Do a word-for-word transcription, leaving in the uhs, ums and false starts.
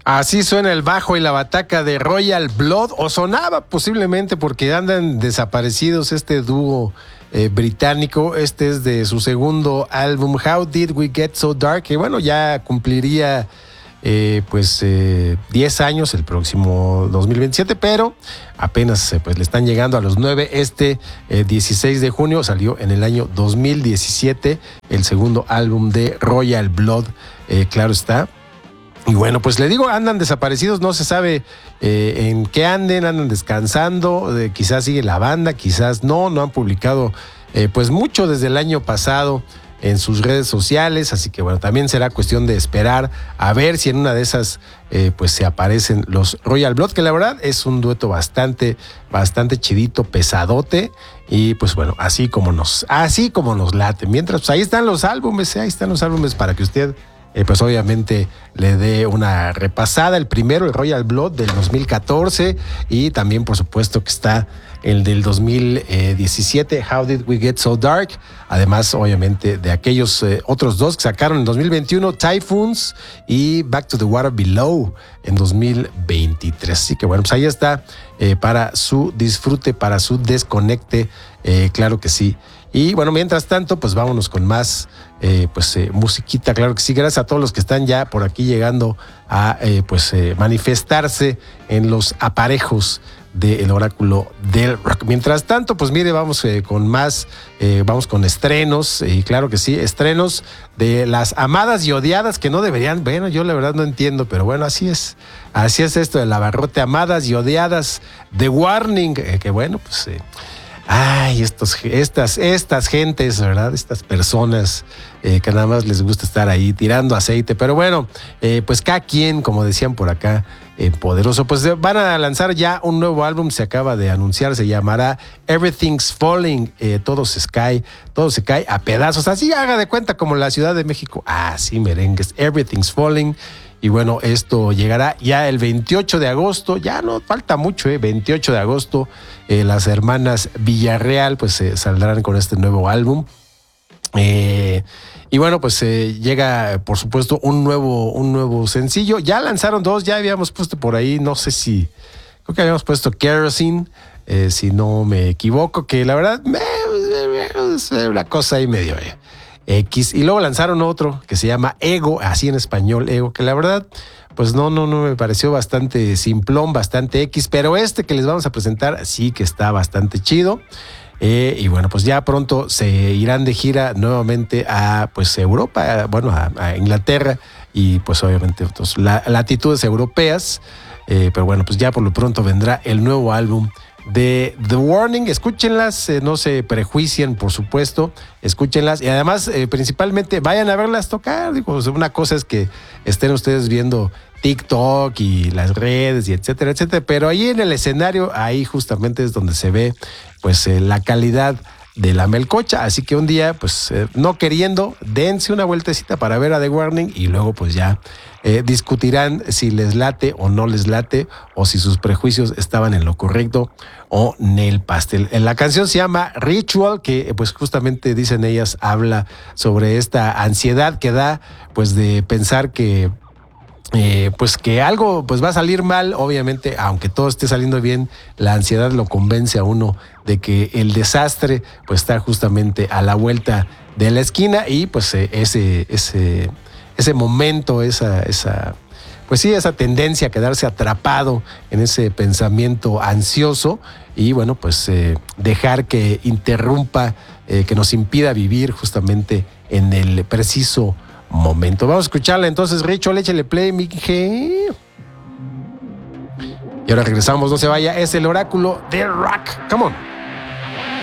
Así suena el bajo y la bataca de Royal Blood, o sonaba posiblemente porque andan desaparecidos este dúo eh, británico. Este es de su segundo álbum, How Did We Get So Dark, que bueno, ya cumpliría eh, pues eh, diez años el próximo dos mil veintisiete, pero apenas eh, pues le están llegando a los nueve. Este eh, dieciséis de junio salió en el año dos mil diecisiete el segundo álbum de Royal Blood, eh, claro está. Y bueno, pues le digo, andan desaparecidos, no se sabe eh, en qué anden, andan descansando, eh, quizás sigue la banda, quizás no, no han publicado eh, pues mucho desde el año pasado en sus redes sociales, así que bueno, también será cuestión de esperar a ver si en una de esas eh, pues se aparecen los Royal Blood, que la verdad es un dueto bastante, bastante chidito, pesadote, y pues bueno, así como nos, así como nos late. Mientras, pues ahí están los álbumes, eh, ahí están los álbumes para que usted Eh, pues obviamente le dé una repasada. El primero, el Royal Blood del dos mil catorce, y también por supuesto que está el del dos mil diecisiete, How Did We Get So Dark, además obviamente de aquellos eh, otros dos que sacaron en dos mil veintiuno, Typhoons y Back to the Water Below en dos mil veintitrés. Así que bueno, pues ahí está eh, para su disfrute, para su desconecte, eh, claro que sí. Y bueno, mientras tanto, pues vámonos con más eh, pues eh, musiquita, claro que sí. Gracias a todos los que están ya por aquí llegando a eh, pues eh, manifestarse en los aparejos del oráculo del rock. Mientras tanto, pues mire, vamos eh, con más, eh, vamos con estrenos, y claro que sí, estrenos de las amadas y odiadas, que no deberían, bueno, yo la verdad no entiendo, pero bueno, así es, así es esto del abarrote, amadas y odiadas de Warning, eh, que bueno, pues... Eh, Ay, estos, estas, estas gentes, ¿verdad? Estas personas eh, que nada más les gusta estar ahí tirando aceite. Pero bueno, eh, pues cada quien, como decían por acá, eh, poderoso, pues van a lanzar ya un nuevo álbum, se acaba de anunciar, se llamará Everything's Falling, eh, todo se cae, todo se cae a pedazos. Así haga de cuenta como la Ciudad de México. Ah, sí, merengues, Everything's Falling. Y bueno, esto llegará ya el veintiocho de agosto, ya no falta mucho, ¿eh? veintiocho de agosto, eh, las hermanas Villarreal pues eh, saldrán con este nuevo álbum. Eh, y bueno, pues eh, llega, por supuesto, un nuevo, un nuevo sencillo. Ya lanzaron dos, ya habíamos puesto por ahí, no sé si, creo que habíamos puesto Kerosene, eh, si no me equivoco, que la verdad, es una cosa ahí medio... Eh. X, y luego lanzaron otro que se llama Ego, así en español, Ego, que la verdad, pues no, no, no me pareció bastante simplón, bastante X, pero este que les vamos a presentar sí que está bastante chido. Eh, y bueno, pues ya pronto se irán de gira nuevamente a pues Europa, bueno, a, a Inglaterra, y pues obviamente pues, la, latitudes europeas, eh, pero bueno, pues ya por lo pronto vendrá el nuevo álbum de The Warning. Escúchenlas, eh, no se prejuicien, por supuesto, escúchenlas, y además eh, principalmente vayan a verlas tocar. Digo, una cosa es que estén ustedes viendo TikTok y las redes y etcétera, etcétera, pero ahí en el escenario, ahí justamente es donde se ve pues eh, la calidad de la melcocha. Así que un día, pues eh, no queriendo, dense una vueltecita para ver a The Warning, y luego pues ya eh, discutirán si les late o no les late, o si sus prejuicios estaban en lo correcto o en el pastel. La canción se llama Ritual, que pues justamente dicen ellas, habla sobre esta ansiedad que da pues de pensar que Eh, pues que algo pues va a salir mal. Obviamente, aunque todo esté saliendo bien, la ansiedad lo convence a uno de que el desastre pues está justamente a la vuelta de la esquina, y pues eh, ese, ese, ese momento, esa, esa, pues sí, esa tendencia a quedarse atrapado en ese pensamiento ansioso, y bueno, pues eh, dejar que interrumpa, eh, que nos impida vivir justamente en el preciso momento. Vamos a escucharla entonces, Ritual, échale play, mi G. Y ahora regresamos, no se vaya, es el oráculo del rock. Come on.